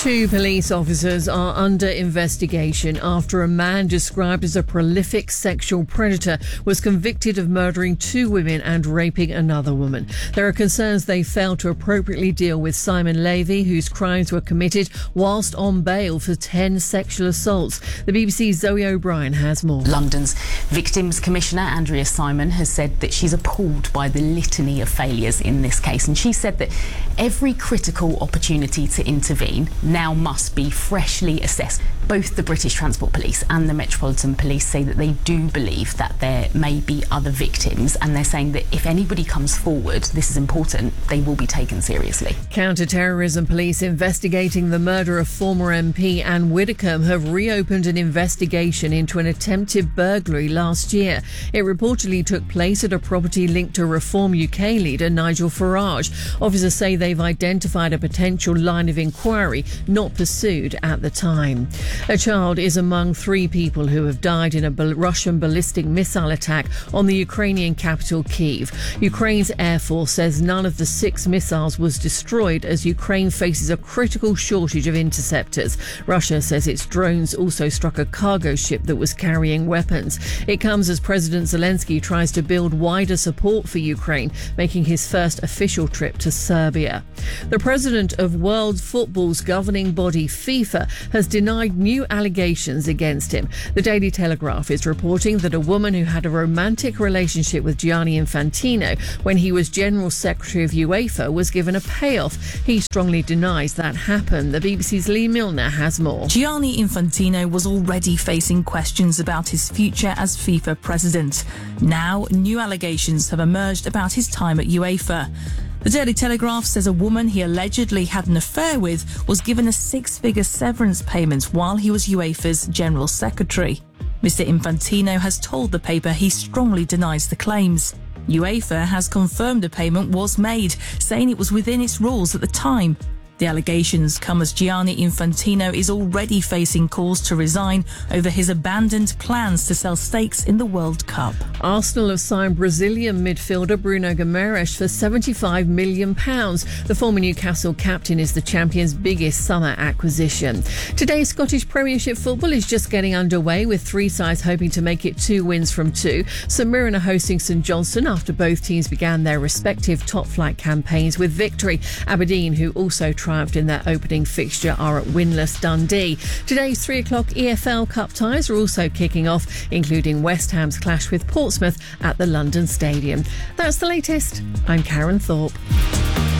Two police officers are under investigation after a man described as a prolific sexual predator was convicted of murdering two women and raping another woman. There are concerns they failed to appropriately deal with Simon Levy, whose crimes were committed whilst on bail for 10 sexual assaults. The BBC's Zoe O'Brien has more. London's Victims Commissioner Andrea Simon has said that she's appalled by the litany of failures in this case, and she said that every critical opportunity to intervene now must be freshly assessed. Both the British Transport Police and the Metropolitan Police say that they do believe that there may be other victims, and they're saying that if anybody comes forward, this is important, they will be taken seriously. Counter-terrorism police investigating the murder of former MP Anne Widdecombe have reopened an investigation into an attempted burglary last year. It reportedly took place at a property linked to Reform UK leader Nigel Farage. Officers say they've identified a potential line of inquiry not pursued at the time. A child is among 3 people who have died in a Russian ballistic missile attack on the Ukrainian capital Kyiv. Ukraine's Air Force says none of the 6 missiles was destroyed as Ukraine faces a critical shortage of interceptors. Russia says its drones also struck a cargo ship that was carrying weapons. It comes as President Zelensky tries to build wider support for Ukraine, making his first official trip to Serbia. The president of World Football's governing body, FIFA, has denied new allegations against him. The Daily Telegraph is reporting that a woman who had a romantic relationship with Gianni Infantino when he was General Secretary of UEFA was given a payoff. He strongly denies that happened. The BBC's Lee Milner has more. Gianni Infantino was already facing questions about his future as FIFA president. Now, new allegations have emerged about his time at UEFA. The Daily Telegraph says a woman he allegedly had an affair with was given a 6-figure severance payment while he was UEFA's General Secretary. Mr. Infantino has told the paper he strongly denies the claims. UEFA has confirmed a payment was made, saying it was within its rules at the time. The allegations come as Gianni Infantino is already facing calls to resign over his abandoned plans to sell stakes in the World Cup. Arsenal have signed Brazilian midfielder Bruno Guimaraes for £75 million. The former Newcastle captain is the champion's biggest summer acquisition. Today's Scottish Premiership football is just getting underway, with 3 sides hoping to make it 2 wins from 2. St Mirren are hosting St Johnstone after both teams began their respective top-flight campaigns with victory. Aberdeen, who also triumphed in their opening fixture, are at winless Dundee. Today's 3 o'clock EFL Cup ties are also kicking off, including West Ham's clash with Portsmouth at the London Stadium. That's the latest. I'm Karen Thorpe.